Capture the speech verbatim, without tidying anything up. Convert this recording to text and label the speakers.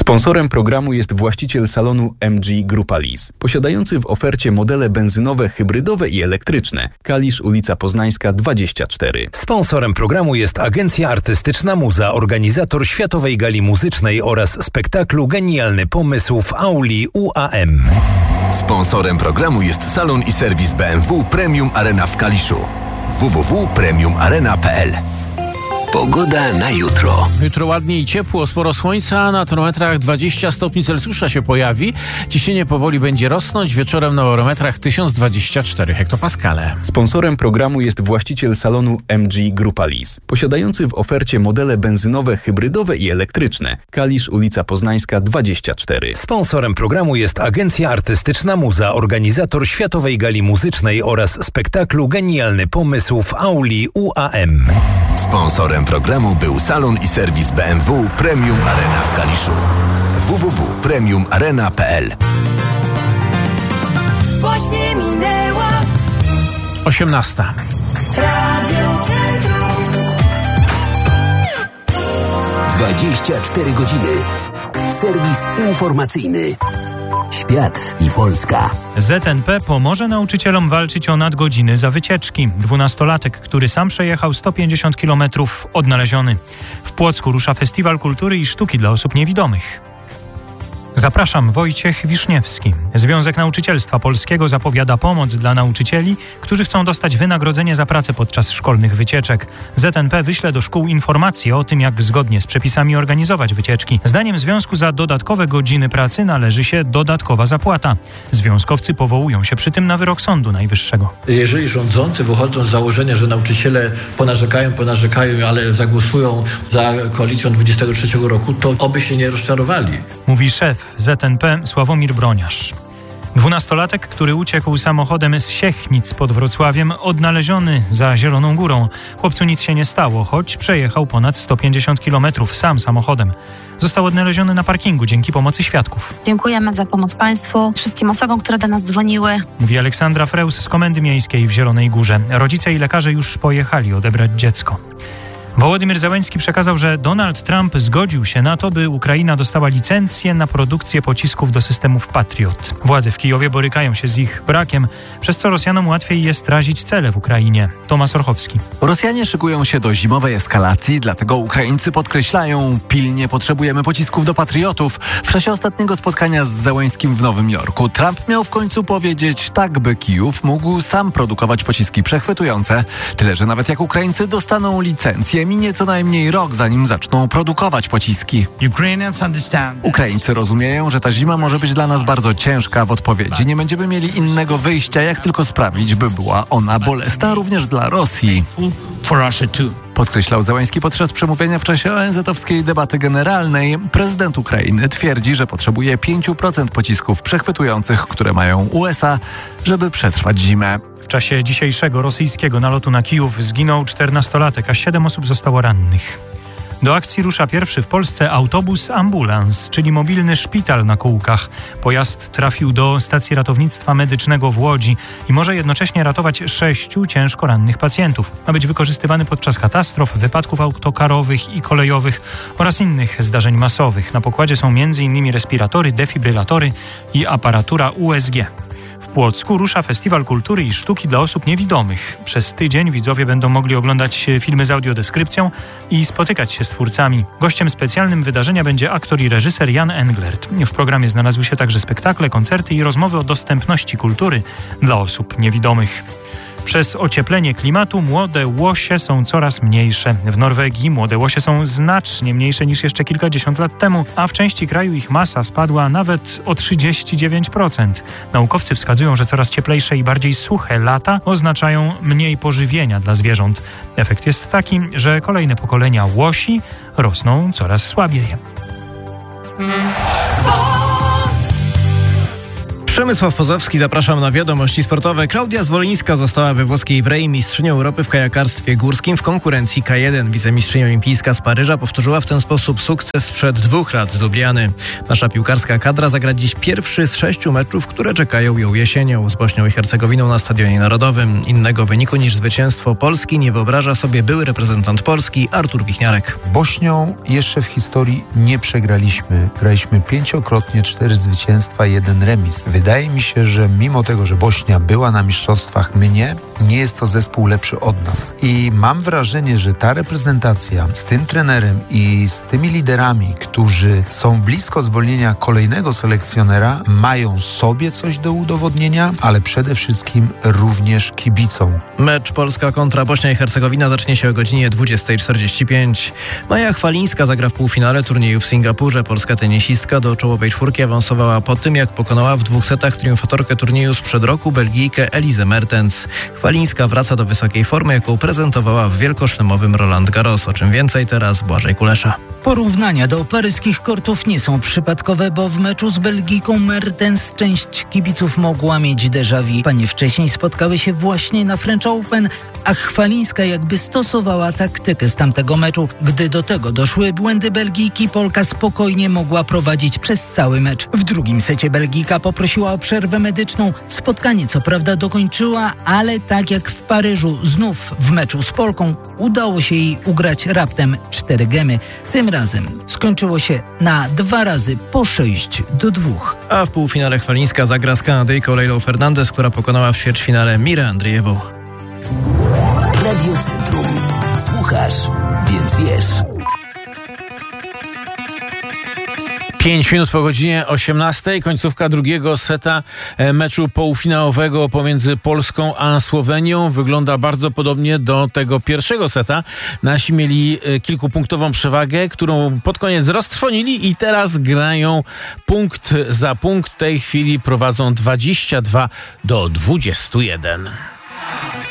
Speaker 1: Sponsorem programu jest właściciel salonu M G Grupa Lease, posiadający w ofercie modele benzynowe, hybrydowe i elektryczne. Kalisz, ulica Poznańska dwadzieścia cztery.
Speaker 2: Sponsorem programu jest Agencja Artystyczna Muza, organizator Światowej Gali Muzycznej oraz spektaklu Genialny Pomysł w auli U A M.
Speaker 3: Sponsorem programu jest salon i serwis B M W Premium Arena w Kaliszu. w w w kropka premium arena kropka p l. Pogoda na jutro.
Speaker 4: Jutro ładnie i ciepło, sporo słońca, na termometrach dwadzieścia stopni Celsjusza się pojawi. Ciśnienie powoli będzie rosnąć, wieczorem na barometrach tysiąc dwadzieścia cztery hektopaskale.
Speaker 1: Sponsorem programu jest właściciel salonu M G Grupa Lease, posiadający w ofercie modele benzynowe, hybrydowe i elektryczne. Kalisz, ulica Poznańska dwadzieścia cztery.
Speaker 2: Sponsorem programu jest Agencja Artystyczna Muza, organizator Światowej Gali Muzycznej oraz spektaklu Genialny Pomysł w auli U A M.
Speaker 3: Sponsorem programu był salon i serwis B M W Premium Arena w Kaliszu. w w w kropka premium arena kropka p l.
Speaker 5: Właśnie minęła
Speaker 4: osiemnasta.
Speaker 5: Radio Centrum.
Speaker 6: dwadzieścia cztery godziny. Serwis informacyjny. Świat i Polska.
Speaker 7: Z N P pomoże nauczycielom walczyć o nadgodziny za wycieczki. Dwunastolatek, który sam przejechał sto pięćdziesiąt kilometrów, odnaleziony. W Płocku rusza Festiwal Kultury i Sztuki dla osób niewidomych. Zapraszam, Wojciech Wiszniewski. Związek Nauczycielstwa Polskiego zapowiada pomoc dla nauczycieli, którzy chcą dostać wynagrodzenie za pracę podczas szkolnych wycieczek. Z N P wyśle do szkół informacje o tym, jak zgodnie z przepisami organizować wycieczki. Zdaniem związku za dodatkowe godziny pracy należy się dodatkowa zapłata. Związkowcy powołują się przy tym na wyrok Sądu Najwyższego.
Speaker 8: Jeżeli rządzący wychodzą z założenia, że nauczyciele ponarzekają, ponarzekają, ale zagłosują za koalicją dwudziestego trzeciego roku, to oby się nie rozczarowali.
Speaker 7: Mówi szef Z N P Sławomir Broniarz. Dwunastolatek, który uciekł samochodem z Siechnic pod Wrocławiem, odnaleziony za Zieloną Górą. Chłopcu nic się nie stało, choć przejechał ponad sto pięćdziesiąt kilometrów sam samochodem. Został odnaleziony na parkingu dzięki pomocy świadków.
Speaker 9: Dziękujemy za pomoc Państwu, wszystkim osobom, które do nas dzwoniły.
Speaker 7: Mówi Aleksandra Freus z Komendy Miejskiej w Zielonej Górze. Rodzice i lekarze już pojechali odebrać dziecko. Wołodymyr Zełenski przekazał, że Donald Trump zgodził się na to, by Ukraina dostała licencję na produkcję pocisków do systemów Patriot. Władze w Kijowie borykają się z ich brakiem, przez co Rosjanom łatwiej jest razić cele w Ukrainie. Tomasz Orchowski.
Speaker 10: Rosjanie szykują się do zimowej eskalacji, dlatego Ukraińcy podkreślają, pilnie potrzebujemy pocisków do Patriotów. W czasie ostatniego spotkania z Zełenskim w Nowym Jorku Trump miał w końcu powiedzieć tak, by Kijów mógł sam produkować pociski przechwytujące. Tyle, że nawet jak Ukraińcy dostaną licencję, minie co najmniej rok, zanim zaczną produkować pociski. Ukraińcy rozumieją, że ta zima może być dla nas bardzo ciężka. W odpowiedzi nie będziemy mieli innego wyjścia, jak tylko sprawić, by była ona bolesna również dla Rosji. Podkreślał Zełenski podczas przemówienia w czasie O N Z-owskiej debaty generalnej. Prezydent Ukrainy twierdzi, że potrzebuje pięć procent pocisków przechwytujących, które mają U S A, żeby przetrwać zimę.
Speaker 7: W czasie dzisiejszego rosyjskiego nalotu na Kijów zginął czternastolatek, a siedem osób zostało rannych. Do akcji rusza pierwszy w Polsce autobus-ambulans, czyli mobilny szpital na kółkach. Pojazd trafił do stacji ratownictwa medycznego w Łodzi i może jednocześnie ratować sześciu ciężko rannych pacjentów. Ma być wykorzystywany podczas katastrof, wypadków autokarowych i kolejowych oraz innych zdarzeń masowych. Na pokładzie są między innymi respiratory, defibrylatory i aparatura U S G. W Płocku rusza Festiwal Kultury i Sztuki dla osób niewidomych. Przez tydzień widzowie będą mogli oglądać filmy z audiodeskrypcją i spotykać się z twórcami. Gościem specjalnym wydarzenia będzie aktor i reżyser Jan Englert. W programie znalazły się także spektakle, koncerty i rozmowy o dostępności kultury dla osób niewidomych. Przez ocieplenie klimatu młode łosie są coraz mniejsze. W Norwegii młode łosie są znacznie mniejsze niż jeszcze kilkadziesiąt lat temu, a w części kraju ich masa spadła nawet o trzydzieści dziewięć procent. Naukowcy wskazują, że coraz cieplejsze i bardziej suche lata oznaczają mniej pożywienia dla zwierząt. Efekt jest taki, że kolejne pokolenia łosi rosną coraz słabiej.
Speaker 11: Przemysław Pozowski, zapraszam na wiadomości sportowe. Klaudia Zwolińska została we włoskiej Vrei mistrzynią Europy w kajakarstwie górskim w konkurencji K jeden. Wicemistrzyni olimpijska z Paryża powtórzyła w ten sposób sukces sprzed dwóch lat z Lubliany. Nasza piłkarska kadra zagra dziś pierwszy z sześciu meczów, które czekają ją jesienią z Bośnią i Hercegowiną na Stadionie Narodowym. Innego wyniku niż zwycięstwo Polski nie wyobraża sobie były reprezentant Polski Artur Wichniarek.
Speaker 12: Z Bośnią jeszcze w historii nie przegraliśmy. Graliśmy pięciokrotnie, cztery zwycięstwa, jeden remis. Wydaje mi się, że mimo tego, że Bośnia była na mistrzostwach, my nie, nie jest to zespół lepszy od nas. I mam wrażenie, że ta reprezentacja z tym trenerem i z tymi liderami, którzy są blisko zwolnienia kolejnego selekcjonera, mają sobie coś do udowodnienia, ale przede wszystkim również kibicom.
Speaker 11: Mecz Polska kontra Bośnia i Hercegowina zacznie się o godzinie dwudziesta czterdzieści pięć. Maja Chwalińska zagra w półfinale turnieju w Singapurze. Polska tenisistka do czołowej czwórki awansowała po tym, jak pokonała w dwóch setach triumfatorkę turnieju sprzed roku Belgijkę Elizę Mertens. Chwalińska wraca do wysokiej formy, jaką prezentowała w wielkoszlemowym Roland Garros. O czym więcej teraz Błażej Kulesza.
Speaker 13: Porównania do paryskich kortów nie są przypadkowe, bo w meczu z Belgijką Mertens część kibiców mogła mieć déjà vu. Panie wcześniej spotkały się właśnie na French Open, a Chwalińska jakby stosowała taktykę z tamtego meczu. Gdy do tego doszły błędy Belgijki, Polka spokojnie mogła prowadzić przez cały mecz. W drugim secie Belgijka poprosiła o przerwę medyczną. Spotkanie co prawda dokończyła, ale tak jak w Paryżu, znów w meczu z Polką udało się jej ugrać raptem cztery gemy. Tym razem skończyło się na dwa razy po sześć do dwóch.
Speaker 11: A w półfinale Chwalińska zagra z Kanadyjką Leilą Fernandez, która pokonała w ćwierćfinale Mirę Andrzejewą.
Speaker 6: Radio Centrum. Słuchasz, więc wiesz.
Speaker 4: pięć minut po godzinie osiemnastej, końcówka drugiego seta meczu półfinałowego pomiędzy Polską a Słowenią wygląda bardzo podobnie do tego pierwszego seta. Nasi mieli kilkupunktową przewagę, którą pod koniec roztrwonili i teraz grają punkt za punkt. W tej chwili prowadzą dwadzieścia dwa do dwudziestu jeden.